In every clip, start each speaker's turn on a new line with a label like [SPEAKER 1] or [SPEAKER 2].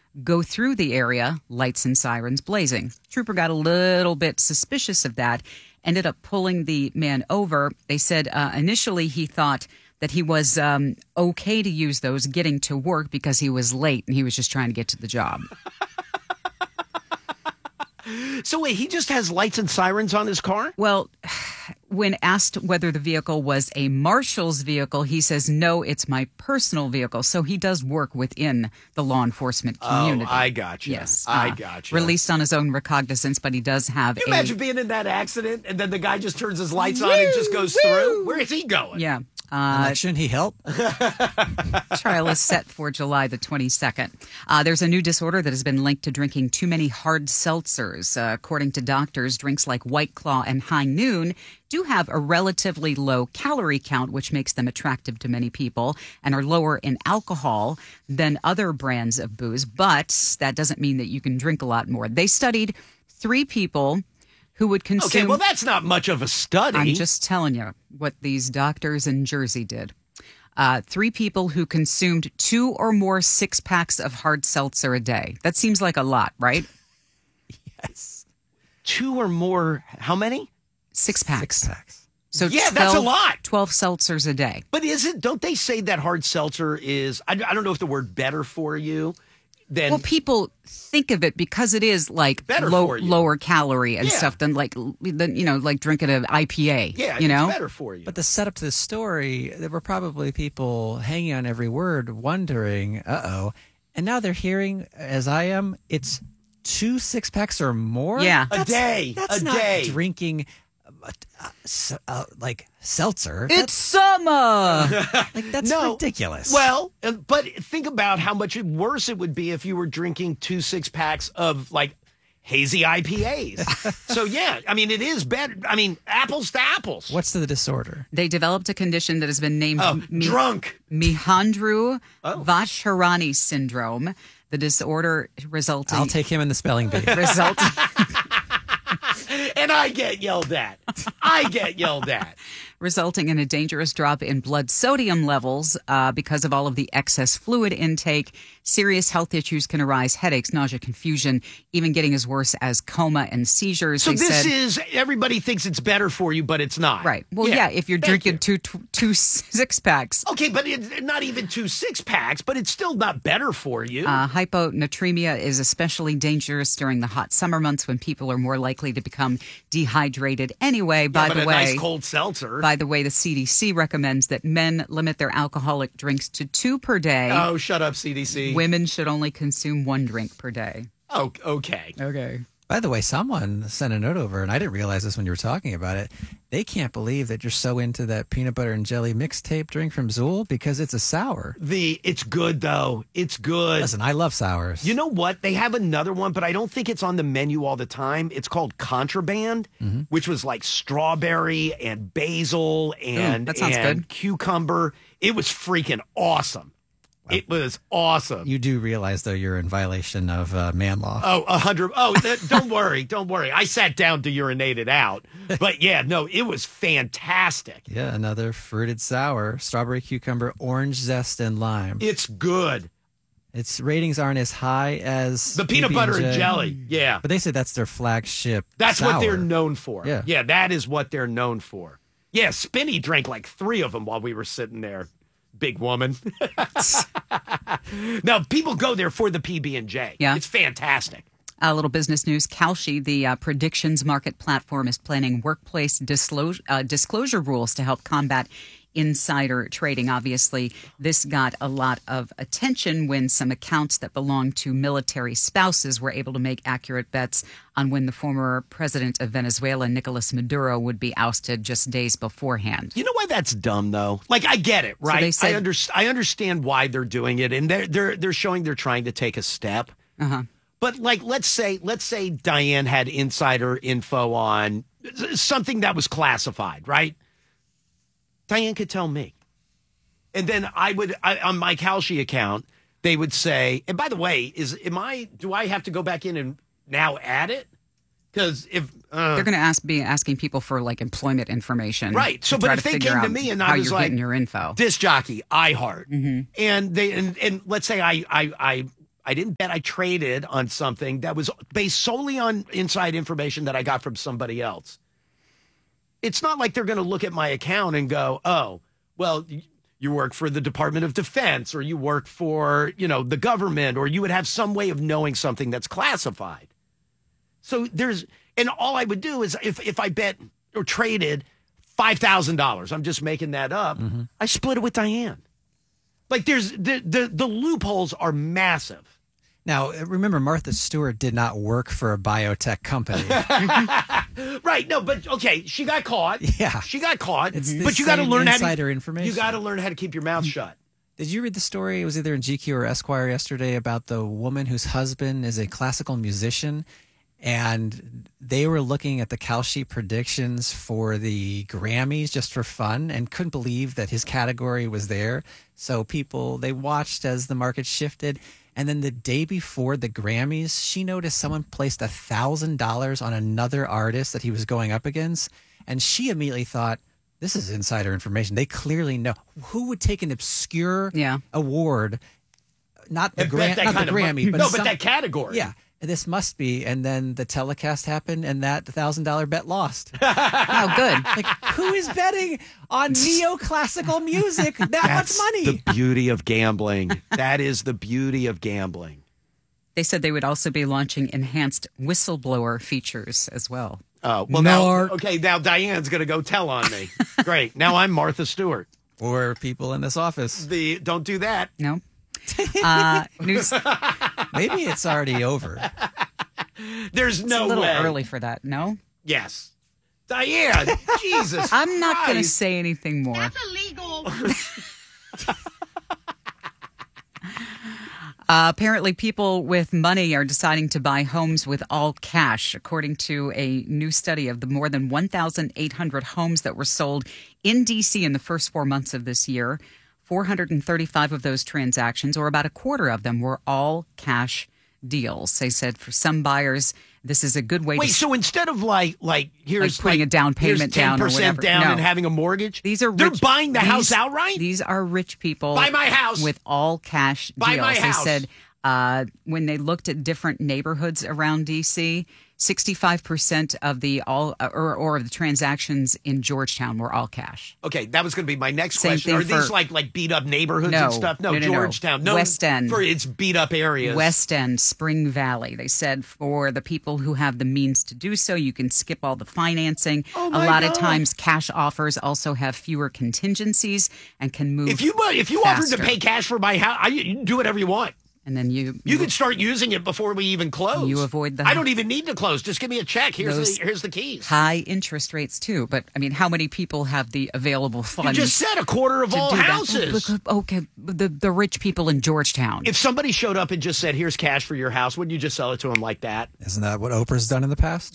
[SPEAKER 1] go through the area, lights and sirens blazing. Trooper got a little bit suspicious of that, ended up pulling the man over. They said initially he thought that he was okay to use those getting to work because he was late and he was just trying to get to the job.
[SPEAKER 2] So wait, he just has lights and sirens on his car?
[SPEAKER 1] Well, when asked whether the vehicle was a marshal's vehicle, he says, no, it's my personal vehicle. So he does work within the law enforcement community.
[SPEAKER 2] Oh, I got you.
[SPEAKER 1] Yes.
[SPEAKER 2] I got you.
[SPEAKER 1] Released on his own recognizance, but he does have
[SPEAKER 2] Can you imagine being in that accident and then the guy just turns his lights on and just goes through? Where is he going?
[SPEAKER 1] Yeah.
[SPEAKER 3] Shouldn't he help?
[SPEAKER 1] Trial is set for July the 22nd. There's a new disorder that has been linked to drinking too many hard seltzers. According to doctors, drinks like White Claw and High Noon do have a relatively low calorie count, which makes them attractive to many people, and are lower in alcohol than other brands of booze. But that doesn't mean that you can drink a lot more. They studied 3 people who would consume...
[SPEAKER 2] Okay, well, that's not much of a study.
[SPEAKER 1] I'm just telling you what these doctors in Jersey did. 3 people who consumed 2 or more 6-packs of hard seltzer a day. That seems like a lot, right?
[SPEAKER 3] Yes.
[SPEAKER 2] 2 or more, how many?
[SPEAKER 1] 6 packs.
[SPEAKER 3] 6 packs.
[SPEAKER 1] So
[SPEAKER 2] Yeah, that's a lot.
[SPEAKER 1] 12 seltzers a day.
[SPEAKER 2] But don't they say that hard seltzer is, I don't know if the word better for you, then...
[SPEAKER 1] Well, people think of it because it is like
[SPEAKER 2] Better for you.
[SPEAKER 1] lower calorie and
[SPEAKER 2] Yeah.
[SPEAKER 1] stuff than like drinking an IPA.
[SPEAKER 2] Yeah,
[SPEAKER 1] you know?
[SPEAKER 2] it's better for you.
[SPEAKER 3] But the setup to the story, there were probably people hanging on every word, wondering, and now they're hearing, as I am, it's 2 6-packs or more?
[SPEAKER 1] Yeah.
[SPEAKER 2] A day.
[SPEAKER 3] That's
[SPEAKER 2] A
[SPEAKER 3] not
[SPEAKER 2] day.
[SPEAKER 3] drinking like seltzer.
[SPEAKER 1] It's summer.
[SPEAKER 3] That's
[SPEAKER 2] No.
[SPEAKER 3] ridiculous.
[SPEAKER 2] Well, but think about how much worse it would be if you were drinking 2 6-packs of like hazy IPAs. So yeah, I mean, it is better. I mean, apples to apples.
[SPEAKER 3] What's the disorder?
[SPEAKER 1] They developed a condition that has been named
[SPEAKER 2] Drunk.
[SPEAKER 1] Mihandru Vajrayana syndrome. The disorder resulting...
[SPEAKER 3] I'll take him in the spelling bee.
[SPEAKER 1] resulting
[SPEAKER 2] And I get yelled at.
[SPEAKER 1] resulting in a dangerous drop in blood sodium levels because of all of the excess fluid intake. Serious health issues can arise: headaches, nausea, confusion, even getting as worse as coma and seizures.
[SPEAKER 2] So everybody thinks it's better for you, but it's not.
[SPEAKER 1] Right. Well, yeah, if you're
[SPEAKER 2] Thank
[SPEAKER 1] drinking
[SPEAKER 2] you.
[SPEAKER 1] two 6-packs.
[SPEAKER 2] Okay, but it's not even 2 6-packs, but it's still not better for you.
[SPEAKER 1] Hyponatremia is especially dangerous during the hot summer months when people are more likely to become dehydrated anyway.
[SPEAKER 2] But a nice cold seltzer.
[SPEAKER 1] By the way, the CDC recommends that men limit their alcoholic drinks to 2 per day.
[SPEAKER 2] Oh, shut up, CDC.
[SPEAKER 1] Women should only consume 1 drink per day.
[SPEAKER 2] Oh, okay.
[SPEAKER 1] Okay.
[SPEAKER 3] By the way, someone sent a note over, and I didn't realize this when you were talking about it. They can't believe that you're so into that peanut butter and jelly mixtape drink from Zool because it's a sour.
[SPEAKER 2] It's good, though. It's good.
[SPEAKER 3] Listen, I love sours.
[SPEAKER 2] You know what? They have another one, but I don't think it's on the menu all the time. It's called Contraband, which was like strawberry and basil and,
[SPEAKER 1] that sounds
[SPEAKER 2] and
[SPEAKER 1] good.
[SPEAKER 2] cucumber. It was freaking awesome. It was awesome.
[SPEAKER 3] You do realize, though, you're in violation of man law.
[SPEAKER 2] Oh, 100. Oh, don't worry. Don't worry. I sat down to urinate it out. But yeah, no, it was fantastic.
[SPEAKER 3] Yeah, another fruited sour, strawberry, cucumber, orange zest, and lime.
[SPEAKER 2] It's good.
[SPEAKER 3] Its ratings aren't as high as
[SPEAKER 2] The peanut butter and jelly. Yeah.
[SPEAKER 3] But they said that's their flagship
[SPEAKER 2] That's
[SPEAKER 3] sour.
[SPEAKER 2] what they're known for.
[SPEAKER 3] Yeah.
[SPEAKER 2] Yeah, that is what they're known for. Yeah, Spinny drank like 3 of them while we were sitting there. Big woman. Now, people go there for the PB&J.
[SPEAKER 1] Yeah.
[SPEAKER 2] It's fantastic.
[SPEAKER 1] A little business news. Kalshi, the predictions market platform, is planning workplace disclosure rules to help combat insider trading. Obviously, this got a lot of attention when some accounts that belong to military spouses were able to make accurate bets on when the former president of Venezuela, Nicolas Maduro, would be ousted just days beforehand.
[SPEAKER 2] You know why that's dumb, though? Like, I get it, right?
[SPEAKER 1] they said-
[SPEAKER 2] I understand why they're doing it, and they're showing they're trying to take a step.
[SPEAKER 1] Uh-huh.
[SPEAKER 2] But like, let's say Diane had insider info on something that was classified, right? Diane could tell me. And then on my Kalshi account, they would say, and by the way, do I have to go back in and now add it? Because if
[SPEAKER 1] They're going to be asking people for like employment information,
[SPEAKER 2] right. So,
[SPEAKER 1] to
[SPEAKER 2] but
[SPEAKER 1] try
[SPEAKER 2] if
[SPEAKER 1] to
[SPEAKER 2] they
[SPEAKER 1] figure
[SPEAKER 2] came to
[SPEAKER 1] out
[SPEAKER 2] me and
[SPEAKER 1] how
[SPEAKER 2] I was
[SPEAKER 1] you're
[SPEAKER 2] like,
[SPEAKER 1] getting your info.
[SPEAKER 2] disc jockey, iHeart, and they and let's say I I didn't bet. I traded on something that was based solely on inside information that I got from somebody else. It's not like they're going to look at my account and go, oh, well, you work for the Department of Defense or you work for, the government, or you would have some way of knowing something that's classified. So and all I would do is if I bet or traded $5,000, I'm just making that up, I split it with Diane. Like the loopholes are massive.
[SPEAKER 3] Now, remember, Martha Stewart did not work for a biotech company.
[SPEAKER 2] Right. No, but okay, she got caught.
[SPEAKER 3] Yeah.
[SPEAKER 2] She got caught.
[SPEAKER 3] But
[SPEAKER 2] you got to learn
[SPEAKER 3] insider information.
[SPEAKER 2] You got to learn how to keep your mouth shut.
[SPEAKER 3] Did you read the story? It was either in GQ or Esquire yesterday about the woman whose husband is a classical musician, and they were looking at the Cal Sheet predictions for the Grammys just for fun and couldn't believe that his category was there. So they watched as the market shifted. And then the day before the Grammys, she noticed someone placed $1,000 on another artist that he was going up against. And she immediately thought, this is insider information. They clearly know. Who would take an obscure award, not the Grammy, but
[SPEAKER 2] that category.
[SPEAKER 3] Yeah. This must be. And then the telecast happened, and that $1,000 bet lost.
[SPEAKER 1] Oh, good.
[SPEAKER 3] Like, who is betting on neoclassical music that much money?
[SPEAKER 2] The beauty of gambling. That is the beauty of gambling.
[SPEAKER 1] They said they would also be launching enhanced whistleblower features as well.
[SPEAKER 2] Oh, well, now Diane's going to go tell on me. Great. Now I'm Martha Stewart.
[SPEAKER 3] Or people in this office.
[SPEAKER 2] Don't do that.
[SPEAKER 1] No. News.
[SPEAKER 3] Maybe it's already over.
[SPEAKER 2] There's no way.
[SPEAKER 1] It's a little early for that, no?
[SPEAKER 2] Yes. Diane, Jesus
[SPEAKER 1] I'm not going to
[SPEAKER 2] Christ.
[SPEAKER 1] say anything more.
[SPEAKER 4] That's illegal.
[SPEAKER 1] Apparently, people with money are deciding to buy homes with all cash, according to a new study of the more than 1,800 homes that were sold in D.C. in the first 4 months of this year. 435 of those transactions, or about a quarter of them, were all cash deals. They said for some buyers, this is a good way
[SPEAKER 2] Wait,
[SPEAKER 1] to...
[SPEAKER 2] so instead of here's
[SPEAKER 1] putting a down payment down or
[SPEAKER 2] 10%
[SPEAKER 1] whatever.
[SPEAKER 2] down
[SPEAKER 1] No.
[SPEAKER 2] and having a mortgage?
[SPEAKER 1] They're
[SPEAKER 2] buying the house outright?
[SPEAKER 1] These are rich people.
[SPEAKER 2] Buy my house.
[SPEAKER 1] With all cash
[SPEAKER 2] Buy
[SPEAKER 1] deals.
[SPEAKER 2] my house.
[SPEAKER 1] They said when they looked at different neighborhoods around D.C., 65% of the of the transactions in Georgetown were all cash.
[SPEAKER 2] Okay, that was going to be my next
[SPEAKER 1] Same
[SPEAKER 2] question. Are
[SPEAKER 1] thing
[SPEAKER 2] these
[SPEAKER 1] for-
[SPEAKER 2] like beat up neighborhoods
[SPEAKER 1] No.
[SPEAKER 2] and stuff? No,
[SPEAKER 1] No.
[SPEAKER 2] Georgetown. No,
[SPEAKER 1] West End.
[SPEAKER 2] For its beat up areas.
[SPEAKER 1] West End, Spring Valley. They said for the people who have the means to do so, you can skip all the financing.
[SPEAKER 2] Oh,
[SPEAKER 1] a
[SPEAKER 2] my
[SPEAKER 1] lot
[SPEAKER 2] God.
[SPEAKER 1] of times, cash offers also have fewer contingencies and can move.
[SPEAKER 2] If you offered to
[SPEAKER 1] faster.
[SPEAKER 2] pay cash for my house, you can do whatever you want.
[SPEAKER 1] And then you
[SPEAKER 2] could start using it before we even close.
[SPEAKER 1] You avoid the-
[SPEAKER 2] I don't even need to close. Just give me a check. Here's the keys.
[SPEAKER 1] high interest rates too. But I mean, how many people have the available
[SPEAKER 2] You
[SPEAKER 1] funds?
[SPEAKER 2] just said a quarter of
[SPEAKER 1] to
[SPEAKER 2] all
[SPEAKER 1] do that?
[SPEAKER 2] houses.
[SPEAKER 1] Okay, the rich people in Georgetown.
[SPEAKER 2] If somebody showed up and just said, "Here's cash for your house," wouldn't you just sell it to them like that?
[SPEAKER 3] Isn't that what Oprah's done in the past?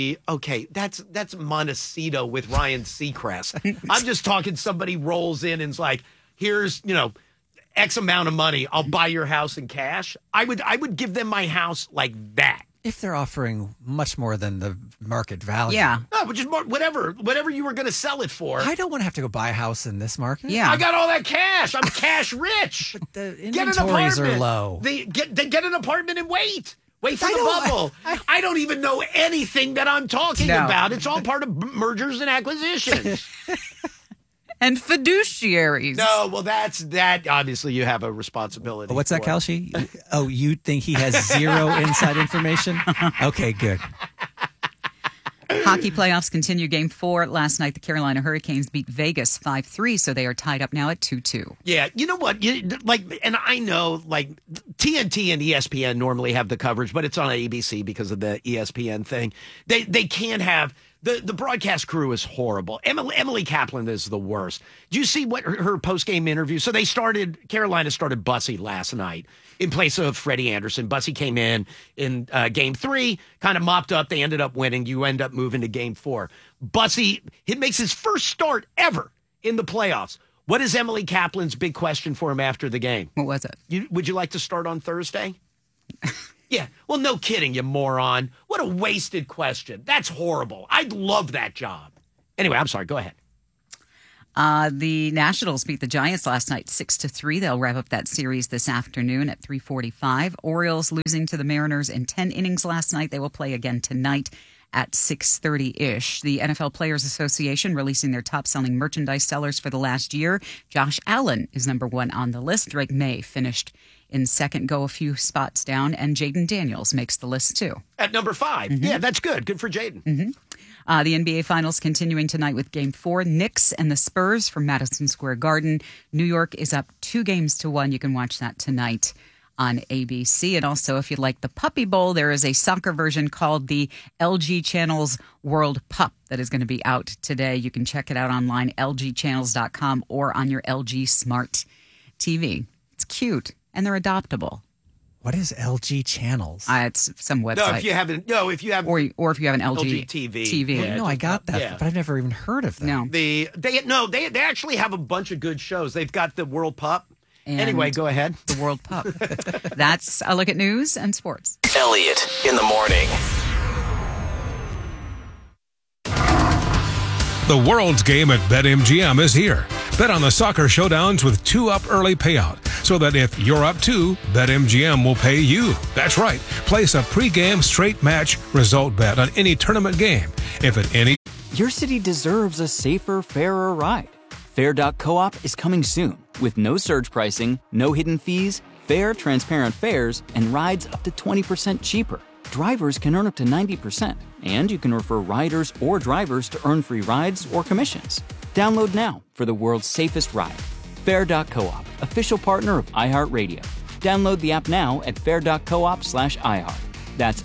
[SPEAKER 2] That's Montecito with Ryan Seacrest. I'm just talking. Somebody rolls in and's like, "Here's X amount of money. I'll buy your house in cash." I would give them my house like that.
[SPEAKER 3] If they're offering much more than the market value.
[SPEAKER 1] Yeah.
[SPEAKER 2] No, but just whatever you were going to sell it for.
[SPEAKER 3] I don't want to have to go buy a house in this market.
[SPEAKER 1] Yeah.
[SPEAKER 2] I got all that cash. I'm cash rich.
[SPEAKER 3] The
[SPEAKER 2] Get an
[SPEAKER 3] inventories
[SPEAKER 2] apartment.
[SPEAKER 3] are low.
[SPEAKER 2] Get an apartment and wait. Wait for
[SPEAKER 3] I
[SPEAKER 2] the
[SPEAKER 3] don't-
[SPEAKER 2] bubble. I don't even know anything that I'm talking
[SPEAKER 1] No.
[SPEAKER 2] about. It's all part of mergers and acquisitions.
[SPEAKER 1] And fiduciaries.
[SPEAKER 2] No, well, that. Obviously, you have a responsibility.
[SPEAKER 3] What's that,
[SPEAKER 2] for.
[SPEAKER 3] Kalshi? Oh, you think he has zero inside information? Okay, good.
[SPEAKER 1] Hockey playoffs continue. Game 4 last night. The Carolina Hurricanes beat Vegas 5-3, so they are tied up now at 2-2.
[SPEAKER 2] Yeah, you know what? And I know, TNT and ESPN normally have the coverage, but it's on ABC because of the ESPN thing. They can't have. The broadcast crew is horrible. Emily Kaplan is the worst. Do you see what her post-game interview? So Carolina started Bussy last night in place of Freddie Anderson. Bussy came in game 3, kind of mopped up. They ended up winning. You end up moving to game 4. Bussy, it makes his first start ever in the playoffs. What is Emily Kaplan's big question for him after the game?
[SPEAKER 1] What was it?
[SPEAKER 2] Would you like to start on Thursday? Yeah. Well, no kidding, you moron. What a wasted question. That's horrible. I'd love that job. Anyway, I'm sorry. Go ahead.
[SPEAKER 1] The Nationals beat the Giants last night 6-3. They'll wrap up that series this afternoon at 3:45. Orioles losing to the Mariners in 10 innings last night. They will play again tonight at 6:30-ish. The NFL Players Association releasing their top-selling merchandise sellers for the last year. Josh Allen is number one on the list. Drake May finished in second, go a few spots down, and Jaden Daniels makes the list too.
[SPEAKER 2] At number 5.
[SPEAKER 1] Mm-hmm.
[SPEAKER 2] Yeah, that's good. Good for Jaden.
[SPEAKER 1] Mm-hmm. The NBA Finals continuing tonight with Game 4. Knicks and the Spurs from Madison Square Garden. New York is up 2-1. You can watch that tonight on ABC. And also, if you like the Puppy Bowl, there is a soccer version called the LG Channels World Pup that is going to be out today. You can check it out online, lgchannels.com, or on your LG Smart TV. It's cute, and they're adoptable.
[SPEAKER 3] What is LG Channels?
[SPEAKER 1] It's some website.
[SPEAKER 2] Or if you have
[SPEAKER 1] an LG
[SPEAKER 2] TV.
[SPEAKER 1] Yeah,
[SPEAKER 3] I got that,
[SPEAKER 2] yeah.
[SPEAKER 3] but I've never even heard of that.
[SPEAKER 1] No.
[SPEAKER 2] They actually have a bunch of good shows. They've got the World Pup.
[SPEAKER 1] And
[SPEAKER 2] anyway, go ahead.
[SPEAKER 1] The World Pup. That's a look at news and sports.
[SPEAKER 4] Elliot in the morning.
[SPEAKER 5] The World's Game at BetMGM is here. Bet on the soccer showdowns with 2-up early payout, so that if you're up 2, BetMGM will pay you. That's right. Place a pregame straight match result bet on any tournament game. If at any...
[SPEAKER 6] Your city deserves a safer, fairer ride. Fair.coop is coming soon with no surge pricing, no hidden fees, fair, transparent fares, and rides up to 20% cheaper. Drivers can earn up to 90%, and you can refer riders or drivers to earn free rides or commissions. Download now for the world's safest ride. Fair.coop, official partner of iHeartRadio. Download the app now at fair.coop/iHeart. That's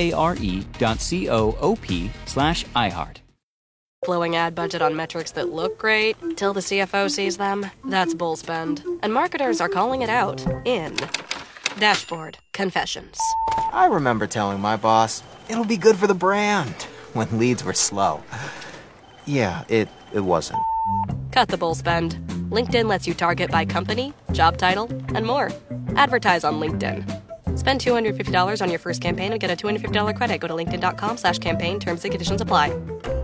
[SPEAKER 6] FARE.coop/iHeart.
[SPEAKER 7] Blowing ad budget on metrics that look great till the CFO sees them. That's bull spend. And marketers are calling it out in Dashboard Confessions.
[SPEAKER 8] I remember telling my boss, it'll be good for the brand, when leads were slow. Yeah, it wasn't.
[SPEAKER 7] Cut the bull spend. LinkedIn lets you target by company, job title, and more. Advertise on LinkedIn. Spend $250 on your first campaign and get a $250 credit. Go to linkedin.com/campaign. Terms and conditions apply.